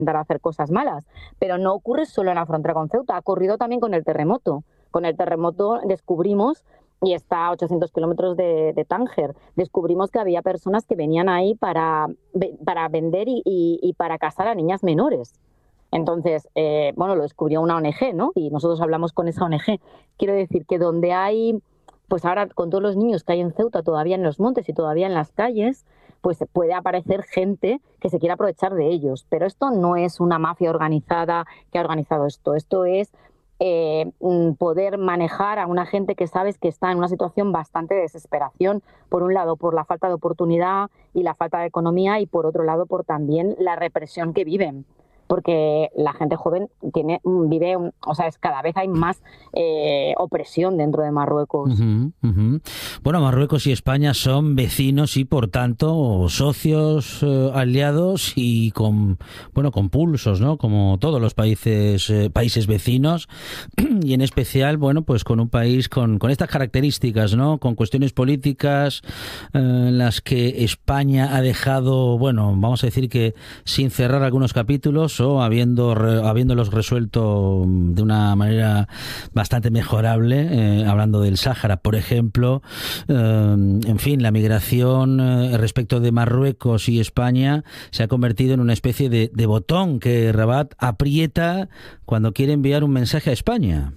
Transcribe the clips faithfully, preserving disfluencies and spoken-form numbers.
intentar hacer cosas malas, pero no ocurre solo en la frontera con Ceuta, ha ocurrido también con el terremoto. Con el terremoto descubrimos, y está a ochocientos kilómetros de, de Tánger, descubrimos que había personas que venían ahí para, para vender y, y, y para casar a niñas menores. Entonces, eh, bueno, lo descubrió una O N G, ¿no? Y nosotros hablamos con esa O N G. Quiero decir que donde hay, pues ahora con todos los niños que hay en Ceuta, todavía en los montes y todavía en las calles, pues puede aparecer gente que se quiera aprovechar de ellos. Pero esto no es una mafia organizada que ha organizado esto. Esto es eh, poder manejar a una gente que sabes que está en una situación bastante de desesperación, por un lado por la falta de oportunidad y la falta de economía, y por otro lado por también la represión que viven. Porque la gente joven tiene, vive, o sea, es cada vez hay más eh, opresión dentro de Marruecos. Uh-huh, uh-huh. Bueno, Marruecos y España son vecinos y, por tanto, socios, eh, aliados y con, bueno, con pulsos, ¿no? Como todos los países, eh, países vecinos, y en especial, bueno, pues con un país con, con estas características, ¿no? Con cuestiones políticas eh, en las que España ha dejado, bueno, vamos a decir que sin cerrar algunos capítulos, o habiendo re, habiéndolos resuelto de una manera bastante mejorable, eh, hablando del Sáhara, por ejemplo. Eh, en fin, la migración eh, respecto de Marruecos y España se ha convertido en una especie de, de botón que Rabat aprieta cuando quiere enviar un mensaje a España.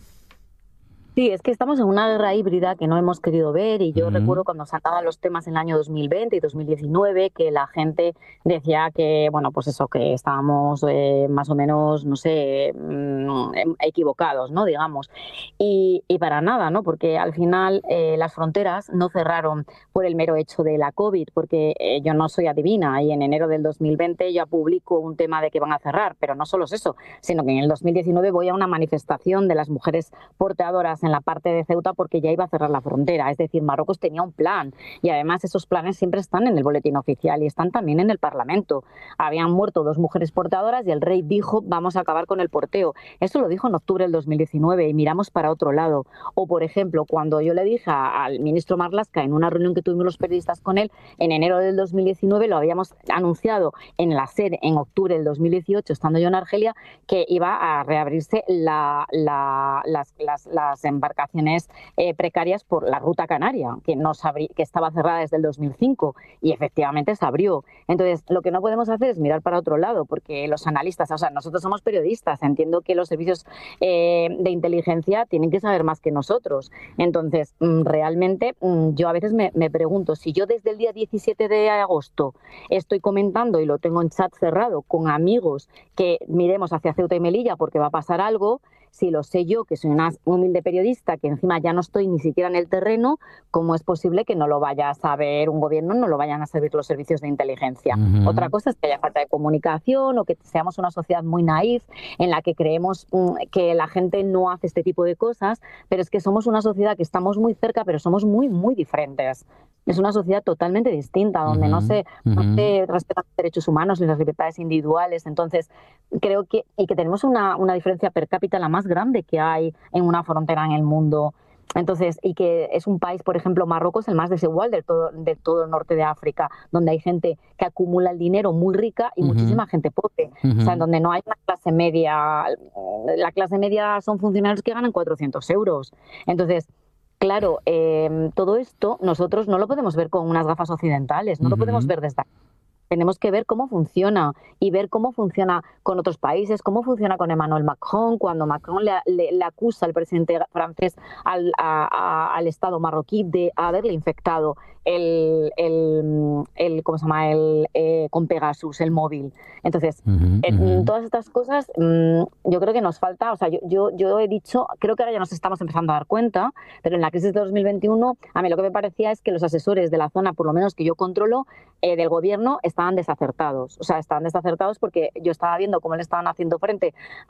Sí, es que estamos en una guerra híbrida que no hemos querido ver, y yo uh-huh. recuerdo cuando sacaban los temas en el año dos mil veinte y dos mil diecinueve que la gente decía que, bueno, pues eso, que estábamos eh, más o menos, no sé, equivocados, ¿no? Digamos. Y, y para nada, ¿no? Porque al final eh, las fronteras no cerraron por el mero hecho de la COVID, porque eh, yo no soy adivina, y en enero del dos mil veinte ya publico un tema de que van a cerrar, pero no solo es eso, sino que en el dos mil diecinueve voy a una manifestación de las mujeres porteadoras en la parte de Ceuta porque ya iba a cerrar la frontera. Es decir, Marruecos tenía un plan, y además esos planes siempre están en el boletín oficial y están también en el Parlamento. Habían muerto dos mujeres porteadoras y el rey dijo: vamos a acabar con el porteo. Eso lo dijo en octubre del dos mil diecinueve, y miramos para otro lado. O, por ejemplo, cuando yo le dije al ministro Marlaska en una reunión que tuvimos los periodistas con él en enero del dos mil diecinueve, lo habíamos anunciado en la SER en octubre del dos mil dieciocho, estando yo en Argelia, que iba a reabrirse la, la, las, las, las embarcaciones eh, precarias por la ruta canaria, que, no sabrí, que estaba cerrada desde el dos mil cinco, y efectivamente se abrió. Entonces, lo que no podemos hacer es mirar para otro lado, porque los analistas, o sea, nosotros somos periodistas, entiendo que los servicios eh, de inteligencia tienen que saber más que nosotros. Entonces, realmente yo a veces me, me pregunto, si yo desde el día diecisiete de agosto estoy comentando, y lo tengo en chat cerrado, con amigos, que miremos hacia Ceuta y Melilla porque va a pasar algo, si lo sé yo, que soy una humilde periodista, que encima ya no estoy ni siquiera en el terreno, ¿cómo es posible que no lo vaya a saber un gobierno, no lo vayan a saber los servicios de inteligencia? Uh-huh. Otra cosa es que haya falta de comunicación, o que seamos una sociedad muy naif en la que creemos um, que la gente no hace este tipo de cosas, pero es que somos una sociedad que estamos muy cerca, pero somos muy, muy diferentes. Es una sociedad totalmente distinta, donde uh-huh. no se, uh-huh. no se respetan los derechos humanos ni las libertades individuales. Entonces, creo que, y que tenemos una, una diferencia per cápita la más grande que hay en una frontera en el mundo. Entonces, y que es un país, por ejemplo, Marruecos, el más desigual de todo, de todo el norte de África, donde hay gente que acumula el dinero muy rica y uh-huh. muchísima gente pobre. Uh-huh. O sea, en donde no hay una clase media. La clase media son funcionarios que ganan cuatrocientos euros. Entonces, claro, eh, todo esto nosotros no lo podemos ver con unas gafas occidentales, no uh-huh. lo podemos ver desde aquí. Tenemos que ver cómo funciona, y ver cómo funciona con otros países, cómo funciona con Emmanuel Macron, cuando Macron le, le, le acusa al presidente francés al, a, a, al Estado marroquí de haberle infectado el, el, el ¿cómo se llama? El, eh, con Pegasus, el móvil. Entonces, uh-huh, en, uh-huh. todas estas cosas, mmm, yo creo que nos falta, o sea, yo, yo, yo he dicho, creo que ahora ya nos estamos empezando a dar cuenta, pero en la crisis de dos mil veintiuno, a mí lo que me parecía es que los asesores de la zona, por lo menos que yo controlo, eh, del gobierno, estaban desacertados. O sea, estaban desacertados porque yo estaba viendo cómo le estaban haciendo frente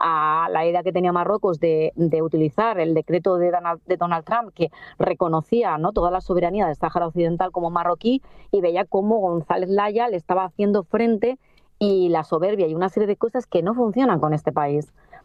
a la idea que tenía Marruecos de, de utilizar el decreto de Donald, de Donald Trump, que reconocía, ¿no?, toda la soberanía del Sáhara Occidental como marroquí, y veía cómo González Laya le estaba haciendo frente, y la soberbia y una serie de cosas que no funcionan con este país.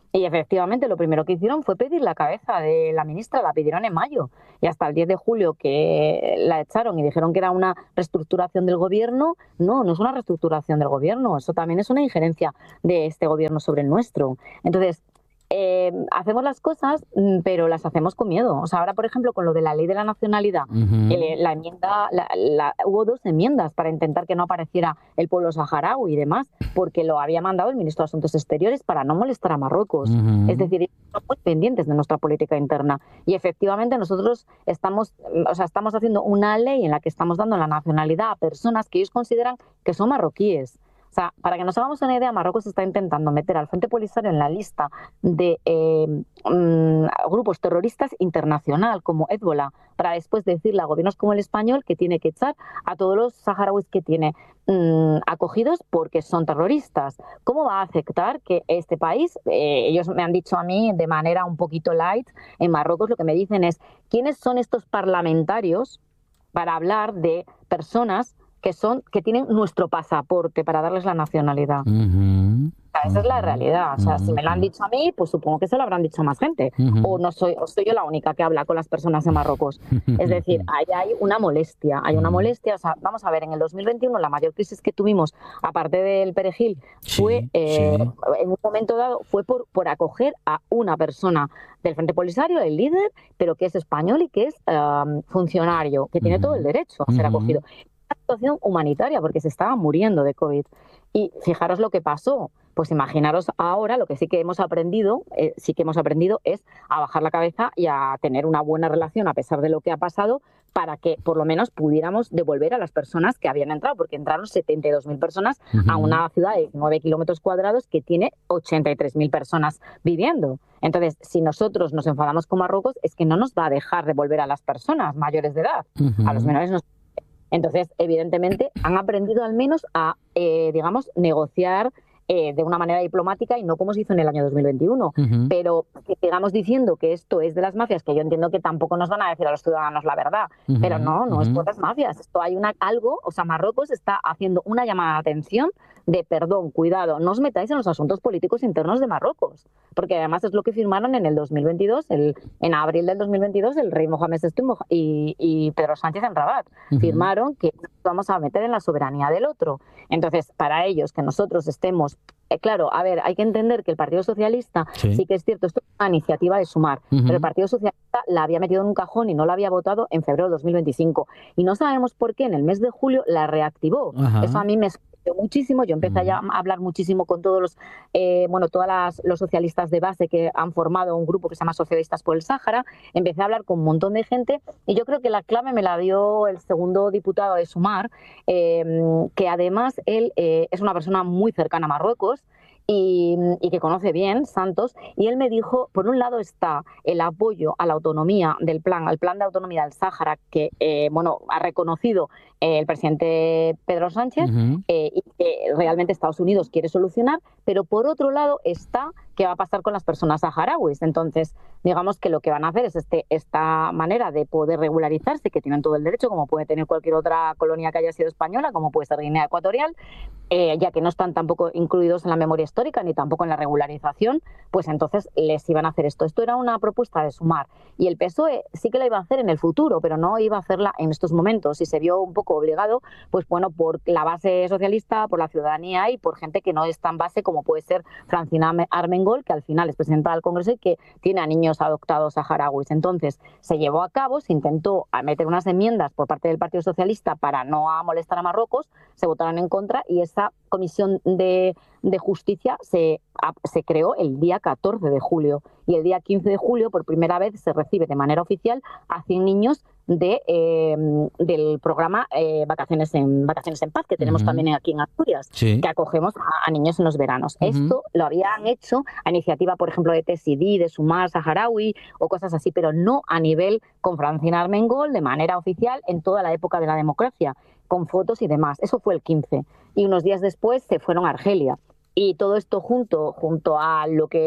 Y efectivamente lo primero que hicieron fue pedir la cabeza de la ministra, la pidieron en mayo. Y hasta el diez de julio que la echaron y dijeron que era una reestructuración del gobierno, no, no es una reestructuración del gobierno, eso también es una injerencia de este gobierno sobre el nuestro. Entonces, Eh, hacemos las cosas, pero las hacemos con miedo. O sea, ahora, por ejemplo, con lo de la ley de la nacionalidad, Uh-huh. el, la enmienda, la, la, hubo dos enmiendas para intentar que no apareciera el pueblo saharaui y demás, porque lo había mandado el ministro de Asuntos Exteriores para no molestar a Marruecos. Uh-huh. Es decir, estamos muy pendientes de nuestra política interna. Y efectivamente nosotros estamos, o sea, estamos haciendo una ley en la que estamos dando la nacionalidad a personas que ellos consideran que son marroquíes. O sea, para que nos hagamos una idea, Marruecos está intentando meter al Frente Polisario en la lista de eh, mm, grupos terroristas internacional, como Hezbollah, para después decirle a gobiernos como el español que tiene que echar a todos los saharauis que tiene mm, acogidos porque son terroristas. ¿Cómo va a aceptar que este país, eh, ellos me han dicho a mí de manera un poquito light, en Marruecos lo que me dicen es, ¿quiénes son estos parlamentarios para hablar de personas que son que tienen nuestro pasaporte para darles la nacionalidad? Uh-huh. O sea, esa es la realidad. O sea, si me lo han dicho a mí, pues supongo que se lo habrán dicho a más gente. Uh-huh. O no soy, o soy yo la única que habla con las personas en Marruecos. Es decir, ahí hay una molestia, hay una molestia. O sea, vamos a ver, en el dos mil veintiuno la mayor crisis que tuvimos, aparte del perejil, fue Sí, eh, sí. en un momento dado fue por, por acoger a una persona del Frente Polisario, el líder, pero que es español y que es um, funcionario, que tiene Uh-huh. todo el derecho a ser Uh-huh. acogido. Una situación humanitaria, porque se estaba muriendo de COVID. Y fijaros lo que pasó. Pues imaginaros ahora, lo que sí que hemos aprendido, eh, sí que hemos aprendido es a bajar la cabeza y a tener una buena relación a pesar de lo que ha pasado, para que por lo menos pudiéramos devolver a las personas que habían entrado, porque entraron setenta y dos mil personas Uh-huh. a una ciudad de nueve kilómetros cuadrados que tiene ochenta y tres mil personas viviendo. Entonces, si nosotros nos enfadamos con Marruecos, es que no nos va a dejar devolver a las personas mayores de edad. Uh-huh. A los menores nos... Entonces, evidentemente, han aprendido al menos a, eh, digamos, negociar eh, de una manera diplomática y no como se hizo en el año dos mil veintiuno. Uh-huh. Pero que sigamos diciendo que esto es de las mafias, que yo entiendo que tampoco nos van a decir a los ciudadanos la verdad, Uh-huh. pero no, no Uh-huh. es por las mafias. Esto hay una, algo, o sea, Marruecos está haciendo una llamada de atención de perdón, cuidado, no os metáis en los asuntos políticos internos de Marruecos, porque además es lo que firmaron en el dos mil veintidós, el, en abril del dos mil veintidós, el rey Mohamed sexto y, y Pedro Sánchez en Rabat. Uh-huh. Firmaron que vamos a meter en la soberanía del otro. Entonces, para ellos, que nosotros estemos... Eh, claro, a ver, hay que entender que el Partido Socialista, Sí. sí que es cierto, esto es una iniciativa de Sumar, Uh-huh. pero el Partido Socialista la había metido en un cajón y no la había votado en febrero de dos mil veinticinco. Y no sabemos por qué en el mes de julio la reactivó. Ajá. Eso a mí me muchísimo, yo empecé ya a hablar muchísimo con todos los, eh, bueno, todas las, los socialistas de base que han formado un grupo que se llama Socialistas por el Sáhara, empecé a hablar con un montón de gente y yo creo que la clave me la dio el segundo diputado de Sumar, eh, que además él eh, es una persona muy cercana a Marruecos, Y, y que conoce bien, Santos, y él me dijo, por un lado está el apoyo a la autonomía del plan, al plan de autonomía del Sáhara, que eh, bueno, ha reconocido eh, el presidente Pedro Sánchez, Uh-huh. eh, y que realmente Estados Unidos quiere solucionar, pero por otro lado está qué va a pasar con las personas saharauis. Entonces, digamos que lo que van a hacer es este, esta manera de poder regularizarse, que tienen todo el derecho, como puede tener cualquier otra colonia que haya sido española, como puede ser Guinea Ecuatorial, eh, ya que no están tampoco incluidos en la memoria histórica ni tampoco en la regularización, pues entonces les iban a hacer esto. Esto era una propuesta de Sumar y el P S O E sí que la iba a hacer en el futuro, pero no iba a hacerla en estos momentos y se vio un poco obligado, pues bueno, por la base socialista, por la ciudadanía y por gente que no es tan base como puede ser Francina Armengol, que al final es presidenta del Congreso y que tiene a niños adoptados saharauis. Entonces se llevó a cabo, se intentó meter unas enmiendas por parte del Partido Socialista para no molestar a Marruecos, se votaron en contra y esa comisión de, de justicia se, se creó el día catorce de julio y el día quince de julio por primera vez se recibe de manera oficial a cien niños de, eh, del programa eh, Vacaciones en Vacaciones en Paz, que tenemos uh-huh. también aquí en Asturias, sí. que acogemos a, a niños en los veranos. Uh-huh. Esto lo habían hecho a iniciativa, por ejemplo, de T S I D I, de Sumar Saharaui o cosas así, pero no a nivel con Francina Armengol, de manera oficial, en toda la época de la democracia, con fotos y demás. Eso fue el quince. Y unos días después se fueron a Argelia. Y todo esto junto, junto a lo que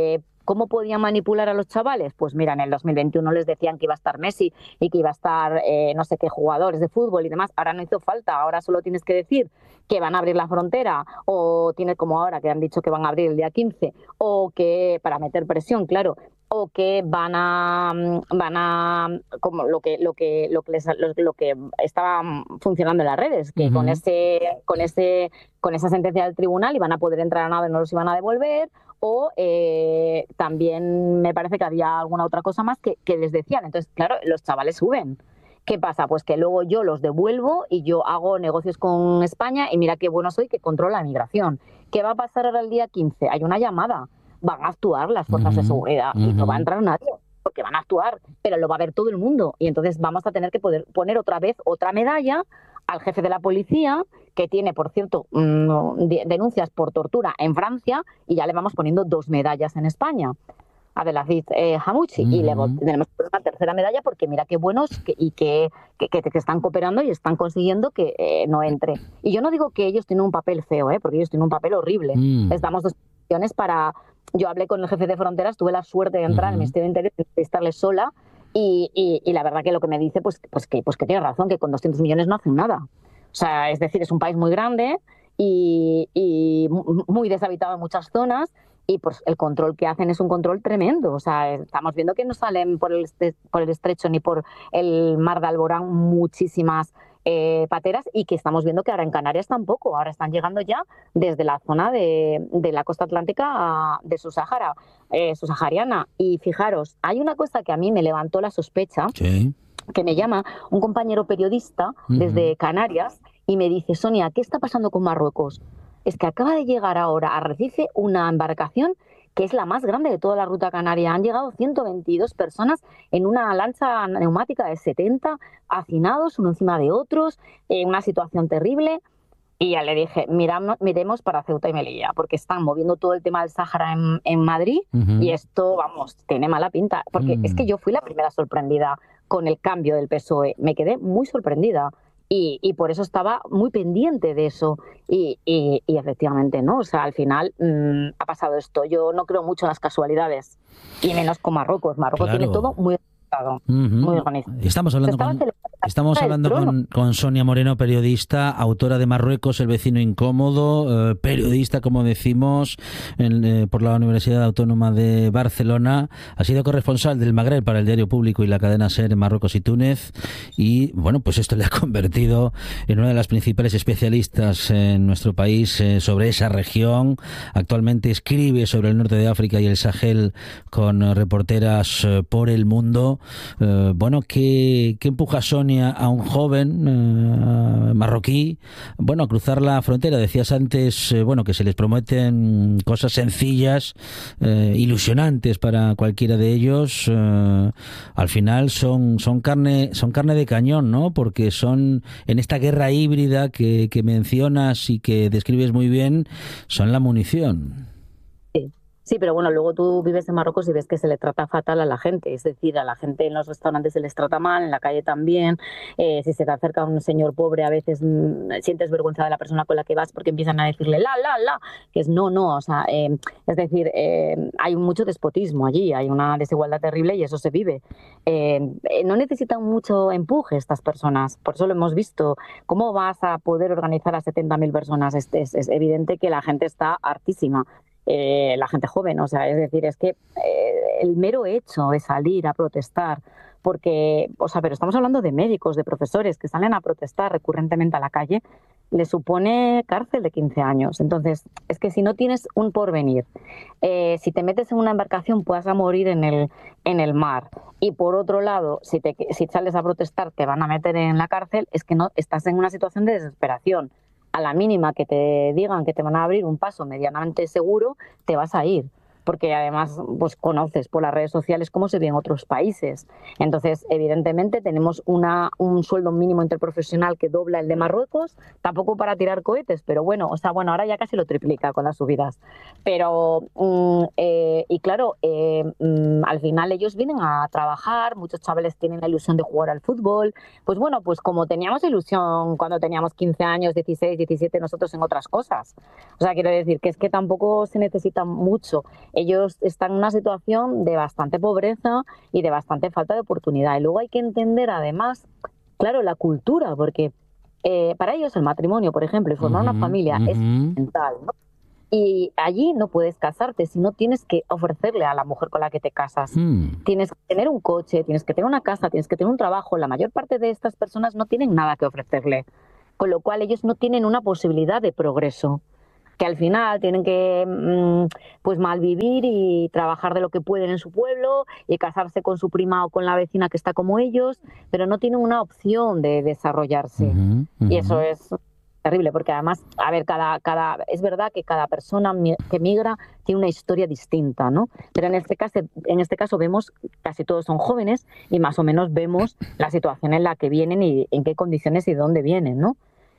¿Cómo podían manipular a los chavales? Pues mira, en el dos mil veintiuno les decían que iba a estar Messi y que iba a estar eh, no sé qué jugadores de fútbol y demás. Ahora no hizo falta, ahora solo tienes que decir que van a abrir la frontera, o tiene como ahora que han dicho que van a abrir el día quince, o que para meter presión, claro, o que van a van a como lo que lo que lo que les, lo, lo que estaba funcionando en las redes, que uh-huh. con ese con ese con esa sentencia del tribunal iban a poder entrar a nave, no los iban a devolver. O eh, también me parece que había alguna otra cosa más que, que les decían. Entonces, claro, los chavales suben. ¿Qué pasa? Pues que luego yo los devuelvo y yo hago negocios con España y mira qué bueno soy que controla la migración. ¿Qué va a pasar ahora el día quince? Hay una llamada. Van a actuar las fuerzas uh-huh, de seguridad uh-huh. y no va a entrar nadie porque van a actuar, pero lo va a ver todo el mundo. Y entonces vamos a tener que poder poner otra vez otra medalla al jefe de la policía, que tiene, por cierto, mmm, denuncias por tortura en Francia, y ya le vamos poniendo dos medallas en España, a Abdelaziz eh, Hamouchi, uh-huh. y luego tenemos una tercera medalla porque mira qué buenos que, y que, que, que, que están cooperando y están consiguiendo que eh, no entre. Y yo no digo que ellos tienen un papel feo, ¿eh? Porque ellos tienen un papel horrible. Uh-huh. Les damos dos opciones para... Yo hablé con el jefe de fronteras, tuve la suerte de entrar uh-huh. al Ministerio de Interior y estarle sola, y, y, y la verdad que lo que me dice, pues, pues, que, pues que tiene razón, que con doscientos millones no hacen nada. O sea, es decir, es un país muy grande y, y muy deshabitado en muchas zonas, y pues el control que hacen es un control tremendo. O sea, estamos viendo que no salen por el, por el estrecho ni por el mar de Alborán muchísimas eh, pateras, y que estamos viendo que ahora en Canarias tampoco. Ahora están llegando ya desde la zona de, de la costa atlántica a, de Subsahara, eh, subsahariana. Y fijaros, hay una cosa que a mí me levantó la sospecha, sí. que me llama un compañero periodista uh-huh. desde Canarias y me dice: Sonia, ¿qué está pasando con Marruecos? Es que acaba de llegar ahora a Arrecife una embarcación que es la más grande de toda la ruta canaria. Han llegado ciento veintidós personas en una lancha neumática de setenta, hacinados uno encima de otros, en una situación terrible. Y ya le dije, miramos, miremos para Ceuta y Melilla, porque están moviendo todo el tema del Sáhara en, en Madrid uh-huh. y esto, vamos, tiene mala pinta. Porque uh-huh. es que yo fui la primera sorprendida con el cambio del P S O E. Me quedé muy sorprendida. Y, y por eso estaba muy pendiente de eso. Y, y, y efectivamente, ¿no? O sea, al final mmm, ha pasado esto. Yo no creo mucho en las casualidades, y menos con Marruecos. Marruecos claro. tiene todo muy organizado. Uh-huh. Muy organizado. Estamos hablando, con, estamos hablando con, con Sonia Moreno, periodista, autora de Marruecos, el vecino incómodo, eh, periodista, como decimos, en, eh, por la Universidad Autónoma de Barcelona. Ha sido corresponsal del Magreb para el Diario Público y la cadena SER en Marruecos y Túnez. Y, bueno, pues esto le ha convertido en una de las principales especialistas en nuestro país eh, sobre esa región. Actualmente escribe sobre el norte de África y el Sahel con eh, reporteras eh, por el mundo. Eh, bueno, ¿qué, ¿qué empuja Sonia a un joven eh, marroquí, bueno, a cruzar la frontera? Decías antes, eh, bueno, que se les prometen cosas sencillas, eh, ilusionantes para cualquiera de ellos. Eh, al final son, son carne, son carne de cañón, ¿no? Porque son, en esta guerra híbrida que, que mencionas y que describes muy bien, son la munición. Sí, pero bueno, luego tú vives en Marruecos y ves que se le trata fatal a la gente. Es decir, a la gente en los restaurantes se les trata mal, en la calle también. Eh, si se te acerca un señor pobre, a veces mmm, sientes vergüenza de la persona con la que vas porque empiezan a decirle la, la, la, que es no, no. O sea, eh, es decir, eh, hay mucho despotismo allí, hay una desigualdad terrible y eso se vive. Eh, no necesitan mucho empuje estas personas, por eso lo hemos visto. ¿Cómo vas a poder organizar a setenta mil personas? Es, es, es evidente que la gente está hartísima. Eh, la gente joven, o sea, es decir, es que eh, el mero hecho de salir a protestar, porque, o sea, pero estamos hablando de médicos, de profesores que salen a protestar recurrentemente a la calle, le supone cárcel de quince años. Entonces, es que si no tienes un porvenir, eh, si te metes en una embarcación puedas a morir en el, en el mar, y por otro lado, si, te, si sales a protestar te van a meter en la cárcel, es que no estás en una situación de desesperación. A la mínima que te digan que te van a abrir un paso medianamente seguro, te vas a ir. Porque además pues conoces por las redes sociales cómo se ve en otros países. Entonces, evidentemente, tenemos una, un sueldo mínimo interprofesional que dobla el de Marruecos, tampoco para tirar cohetes, pero bueno, o sea, bueno, ahora ya casi lo triplica con las subidas. Pero, mm, eh, y claro, eh, mm, al final ellos vienen a trabajar, muchos chavales tienen la ilusión de jugar al fútbol. Pues bueno, pues como teníamos ilusión cuando teníamos quince años, dieciséis, diecisiete, nosotros en otras cosas. O sea, quiero decir que es que tampoco se necesita mucho. ellos están en una situación de bastante pobreza y de bastante falta de oportunidad. Y luego hay que entender además, claro, la cultura, porque eh, para ellos el matrimonio, por ejemplo, y formar Uh-huh, una familia uh-huh. es fundamental, ¿no? Y allí no puedes casarte si no tienes que ofrecerle a la mujer con la que te casas. Hmm. Tienes que tener un coche, tienes que tener una casa, tienes que tener un trabajo. La mayor parte de estas personas no tienen nada que ofrecerle, con lo cual ellos no tienen una posibilidad de progreso, que al final tienen que mmm, pues malvivir y trabajar de lo que pueden en su pueblo y casarse con su prima o con la vecina que está como ellos, pero no tienen una opción de desarrollarse. Uh-huh, uh-huh. Y eso es terrible, porque además, a ver, cada, cada, es verdad que cada persona que migra tiene una historia distinta, ¿no? Pero en este caso, en este caso vemos, casi todos son jóvenes y más o menos vemos la situación en la que vienen y en qué condiciones y de dónde vienen, ¿no?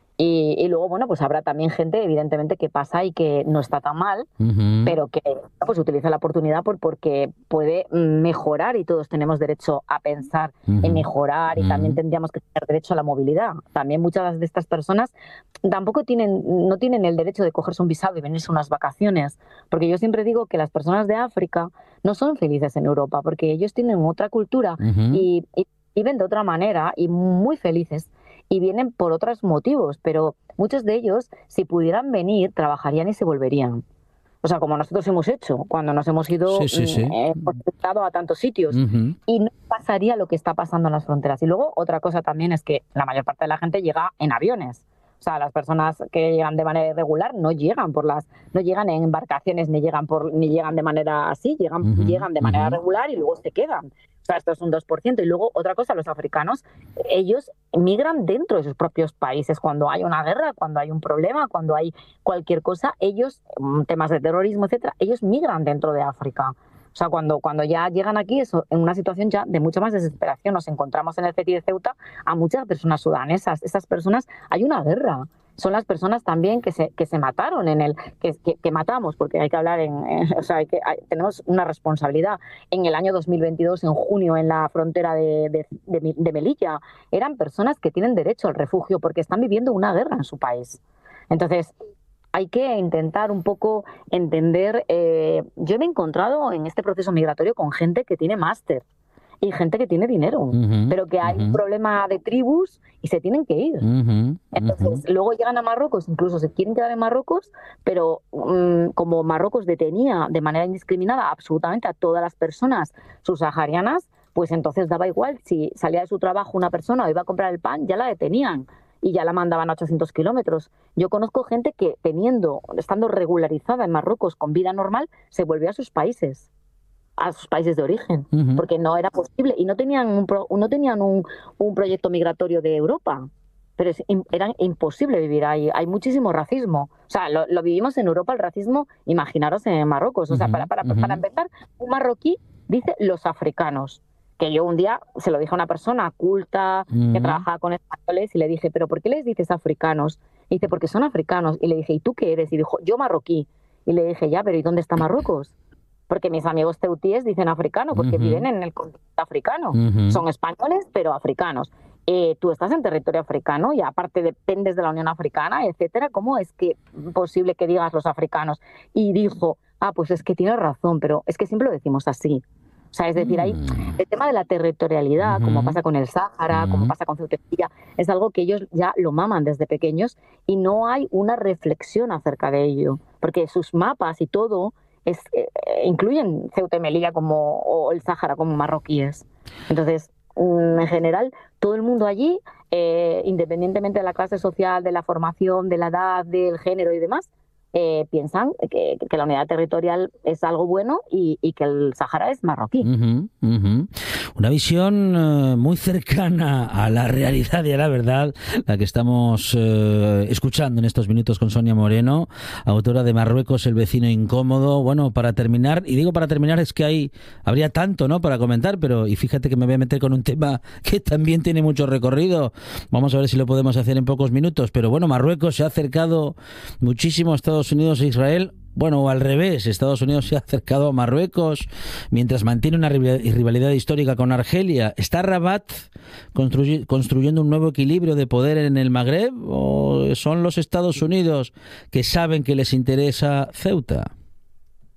Y, y luego, bueno, pues habrá también gente, evidentemente, que pasa y que no está tan mal, uh-huh. pero que pues utiliza la oportunidad por, porque puede mejorar y todos tenemos derecho a pensar uh-huh. en mejorar y uh-huh. también tendríamos que tener derecho a la movilidad. También muchas de estas personas tampoco tienen, no tienen el derecho de cogerse un visado y venirse unas vacaciones, porque yo siempre digo que las personas de África no son felices en Europa, porque ellos tienen otra cultura uh-huh. y, y viven de otra manera y muy felices. Y vienen por otros motivos, pero muchos de ellos, si pudieran venir, trabajarían y se volverían. O sea, como nosotros hemos hecho, cuando nos hemos ido sí, sí, sí. Eh, a tantos sitios. Uh-huh. Y no pasaría lo que está pasando en las fronteras. Y luego, otra cosa también es que la mayor parte de la gente llega en aviones. O sea, las personas que llegan de manera irregular no llegan por las, no llegan en embarcaciones ni llegan por, ni llegan de manera así, llegan, uh-huh. llegan de manera uh-huh. regular y luego se quedan. O sea, esto es un dos por ciento. Y luego, otra cosa, los africanos, ellos migran dentro de sus propios países. Cuando hay una guerra, cuando hay un problema, cuando hay cualquier cosa, ellos, temas de terrorismo, etcétera, ellos migran dentro de África. O sea, cuando, cuando ya llegan aquí, eso, en una situación ya de mucha más desesperación, nos encontramos en el CETI de Ceuta a muchas personas sudanesas. Esas personas, hay una guerra. Son las personas también que se, que se mataron en el, que, que, que matamos, porque hay que hablar en, en o sea, hay que, hay, tenemos una responsabilidad. En el año dos mil veintidós, en junio, en la frontera de, de, de, de Melilla, eran personas que tienen derecho al refugio porque están viviendo una guerra en su país. Entonces, hay que intentar un poco entender. Eh, yo me he encontrado en este proceso migratorio con gente que tiene máster y gente que tiene dinero, uh-huh, pero que hay uh-huh. un problema de tribus y se tienen que ir. Uh-huh, Entonces, uh-huh. luego llegan a Marruecos, incluso se quieren quedar en Marruecos, pero um, como Marruecos detenía de manera indiscriminada absolutamente a todas las personas subsaharianas, pues entonces daba igual si salía de su trabajo una persona o iba a comprar el pan, ya la detenían y ya la mandaban a ochocientos kilómetros. Yo conozco gente que teniendo, estando regularizada en Marruecos con vida normal, se volvió a sus países. a sus países de origen, uh-huh. porque no era posible y no tenían un, pro, no tenían un, un proyecto migratorio de Europa, pero es, era imposible vivir ahí, hay muchísimo racismo, o sea, lo, lo vivimos en Europa el racismo, imaginaros en Marruecos, o sea, uh-huh. para, para, uh-huh. para empezar, un marroquí dice los africanos, que yo un día se lo dije a una persona culta, uh-huh. que trabajaba con españoles y le dije, ¿pero por qué les dices africanos? Y dice, porque son africanos, y le dije, ¿y tú qué eres? Y dijo, yo marroquí, y le dije, ya, pero ¿y dónde está Marruecos? Porque mis amigos teutíes dicen africano, porque uh-huh. viven en el continente africano. Uh-huh. Son españoles, pero africanos. Eh, tú estás en territorio africano y aparte dependes de la Unión Africana, etcétera. ¿Cómo es que posible que digas los africanos? Y dijo, ah, pues es que tienes razón, pero es que siempre lo decimos así. O sea, es decir, hay el tema de la territorialidad, uh-huh. como pasa con el Sáhara, uh-huh. como pasa con Ceuta y Melilla, es algo que ellos ya lo maman desde pequeños y no hay una reflexión acerca de ello, porque sus mapas y todo Es, eh, incluyen Ceuta y Melilla como, o el Sáhara como marroquíes. Entonces, en general, todo el mundo allí, eh, independientemente de la clase social, de la formación, de la edad, del género y demás, eh, piensan que, que la unidad territorial es algo bueno y, y que el Sáhara es marroquí. Uh-huh, uh-huh. Una visión uh, muy cercana a la realidad y a la verdad, la que estamos uh, escuchando en estos minutos con Sonia Moreno, autora de Marruecos, el vecino incómodo. Bueno, para terminar, y digo para terminar, es que hay habría tanto, ¿no?, para comentar, pero y fíjate que me voy a meter con un tema que también tiene mucho recorrido. Vamos a ver si lo podemos hacer en pocos minutos, pero bueno, Marruecos se ha acercado muchísimo a Estados Unidos e Israel. Bueno, o al revés, Estados Unidos se ha acercado a Marruecos mientras mantiene una rivalidad histórica con Argelia. ¿Está Rabat construy- construyendo un nuevo equilibrio de poder en el Magreb o son los Estados Unidos que saben que les interesa Ceuta?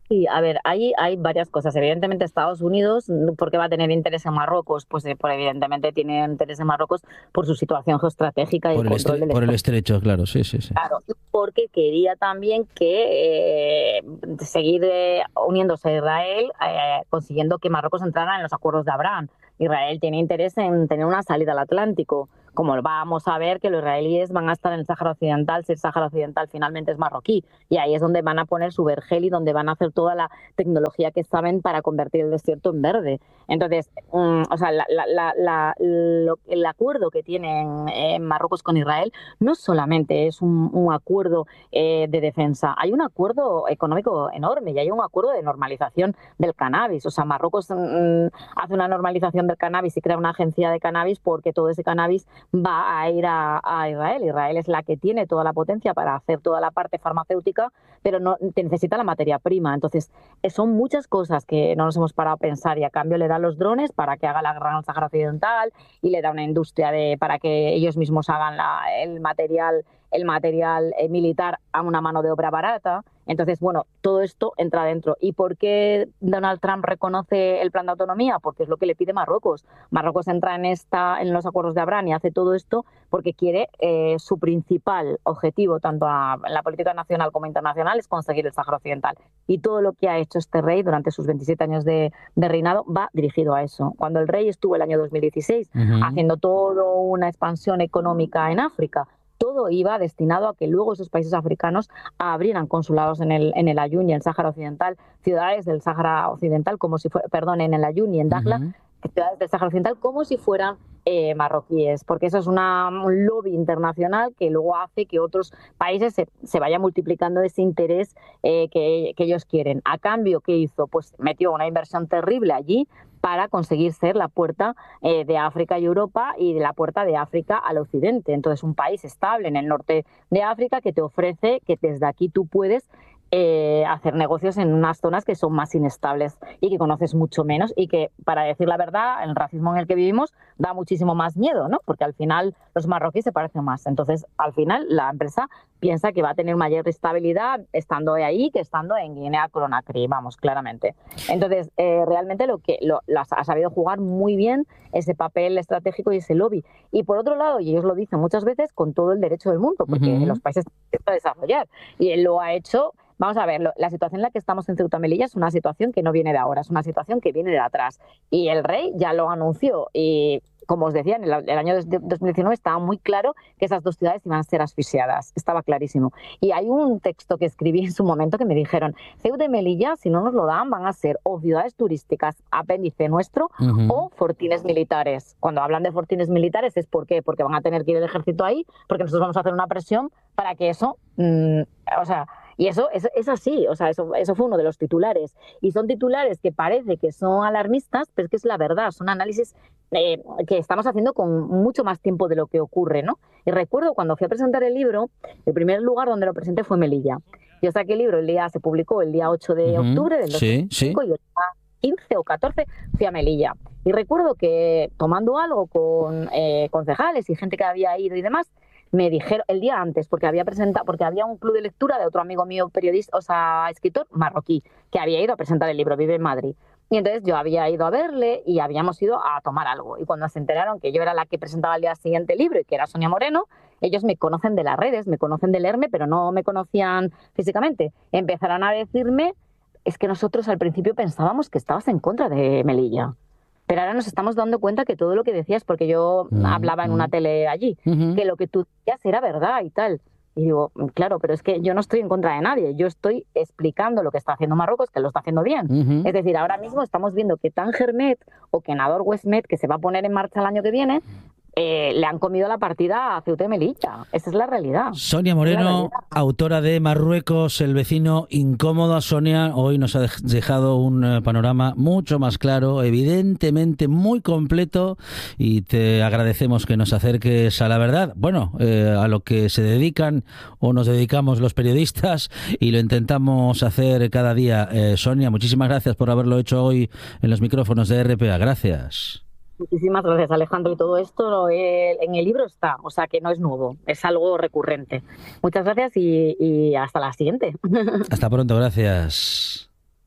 Sí, a ver, hay, hay varias cosas. Evidentemente, Estados Unidos, ¿por qué va a tener interés en Marruecos? Pues eh, por, evidentemente tiene interés en Marruecos por su situación geoestratégica y el Por el, control estre del por el estrecho. estrecho, claro, sí, sí, sí. Claro, y porque quería también que eh, seguir eh, uniéndose a Israel, eh, consiguiendo que Marruecos entrara en los acuerdos de Abraham. Israel tiene interés en tener una salida al Atlántico, como vamos a ver que los israelíes van a estar en el Sáhara Occidental, si el Sáhara Occidental finalmente es marroquí, y ahí es donde van a poner su vergel y donde van a hacer toda la tecnología que saben para convertir el desierto en verde. Entonces, um, o sea, la, la, la, la, lo, el acuerdo que tienen eh, Marruecos con Israel no solamente es un, un acuerdo eh, de defensa, hay un acuerdo económico enorme y hay un acuerdo de normalización del cannabis. O sea, Marruecos mm, hace una normalización del cannabis y crea una agencia de cannabis porque todo ese cannabis va a ir a, a Israel. Israel es la que tiene toda la potencia para hacer toda la parte farmacéutica, pero no te necesita la materia prima. Entonces, son muchas cosas que no nos hemos parado a pensar y a cambio le da los drones para que haga la Gran Sáhara Occidental y le da una industria de para que ellos mismos hagan la, el material el material eh, militar a una mano de obra barata. Entonces, bueno, todo esto entra dentro. ¿Y por qué Donald Trump reconoce el plan de autonomía? Porque es lo que le pide Marruecos. Marruecos entra en esta en los acuerdos de Abraham y hace todo esto porque quiere eh, su principal objetivo, tanto a, en la política nacional como internacional, es conseguir el Sáhara Occidental. Y todo lo que ha hecho este rey durante sus veintisiete años de, de reinado va dirigido a eso. Cuando el rey estuvo el año dos mil dieciséis uh-huh. haciendo toda una expansión económica en África, todo iba destinado a que luego esos países africanos abrieran consulados en el en el Ayun y en el Sáhara Occidental, ciudades del Sáhara Occidental como si fuera, perdón, en el Ayun y en Dakhla, uh-huh. ciudades del Sáhara Occidental como si fueran eh, marroquíes, porque eso es una, un lobby internacional que luego hace que otros países se, se vaya multiplicando ese interés eh, que, que ellos quieren. A cambio, ¿qué hizo? Pues metió una inversión terrible allí para conseguir ser la puerta eh, de África y Europa y de la puerta de África al occidente. Entonces, un país estable en el norte de África que te ofrece que desde aquí tú puedes eh, hacer negocios en unas zonas que son más inestables y que conoces mucho menos y que, para decir la verdad, el racismo en el que vivimos da muchísimo más miedo, ¿no? Porque al final los marroquíes se parecen más. Entonces, al final, la empresa piensa que va a tener mayor estabilidad estando ahí que estando en Guinea-Conakry, vamos, claramente. Entonces, eh, realmente lo que lo, lo ha sabido jugar muy bien ese papel estratégico y ese lobby. Y por otro lado, y ellos lo dicen muchas veces, con todo el derecho del mundo, porque uh-huh. los países tienen que desarrollar. Y él lo ha hecho. Vamos a ver, lo, la situación en la que estamos en Ceuta y Melilla es una situación que no viene de ahora, es una situación que viene de atrás. Y el rey ya lo anunció y, como os decía, en el, el año dos mil diecinueve estaba muy claro que esas dos ciudades iban a ser asfixiadas, estaba clarísimo. Y hay un texto que escribí en su momento que me dijeron, Ceuta y Melilla, si no nos lo dan, van a ser o ciudades turísticas, apéndice nuestro, uh-huh. o fortines militares. Cuando hablan de fortines militares es ¿por qué? Porque van a tener que ir el ejército ahí, porque nosotros vamos a hacer una presión para que eso, mmm, o sea... Y eso, eso es así, o sea, eso, eso fue uno de los titulares. Y son titulares que parece que son alarmistas, pero es que es la verdad, son análisis eh, que estamos haciendo con mucho más tiempo de lo que ocurre, ¿no? Y recuerdo cuando fui a presentar el libro, el primer lugar donde lo presenté fue Melilla. Yo saqué el libro, el día se publicó el día ocho de uh-huh. octubre del dos mil cinco, sí, sí. Y el día quince o catorce fui a Melilla. Y recuerdo que tomando algo con eh, concejales y gente que había ido y demás, me dijeron el día antes, porque había presentado, porque había un club de lectura de otro amigo mío, periodista, o sea, escritor marroquí, que había ido a presentar el libro, vive en Madrid. Y entonces yo había ido a verle y habíamos ido a tomar algo. Y cuando se enteraron que yo era la que presentaba al día siguiente el libro y que era Sonia Moreno, ellos me conocen de las redes, me conocen de leerme, pero no me conocían físicamente. Empezaron a decirme, es que nosotros al principio pensábamos que estabas en contra de Melilla. Pero ahora nos estamos dando cuenta que todo lo que decías, porque yo uh-huh. hablaba en una tele allí, uh-huh. que lo que tú decías era verdad y tal. Y digo, claro, pero es que yo no estoy en contra de nadie, yo estoy explicando lo que está haciendo Marruecos, que lo está haciendo bien. Uh-huh. Es decir, ahora mismo estamos viendo que Tangermet o que Nador Westmed, que se va a poner en marcha el año que viene, Eh, le han comido la partida a Ceuta y Melilla. Esa es la realidad. Sonia Moreno, autora de Marruecos, el vecino incómodo. Sonia, hoy nos ha dejado un panorama mucho más claro, evidentemente muy completo, y te agradecemos que nos acerques a la verdad, bueno, eh, a lo que se dedican o nos dedicamos los periodistas, y lo intentamos hacer cada día. Eh, Sonia, muchísimas gracias por haberlo hecho hoy en los micrófonos de R P A. Gracias. Muchísimas gracias, Alejandro. Y todo esto eh, en el libro está, o sea que no es nuevo, es algo recurrente. Muchas gracias y, y hasta la siguiente. Hasta pronto, gracias.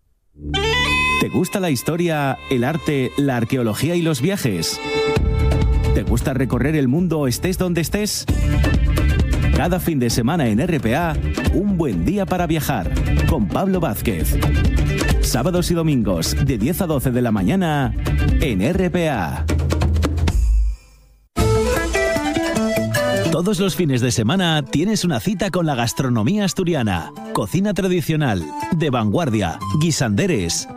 ¿Te gusta la historia, el arte, la arqueología y los viajes? ¿Te gusta recorrer el mundo estés donde estés? Cada fin de semana en R P A, un buen día para viajar, con Pablo Vázquez. Sábados y domingos, de diez a doce de la mañana, en R P A. Todos los fines de semana tienes una cita con la gastronomía asturiana. Cocina tradicional, de vanguardia, guisanderes,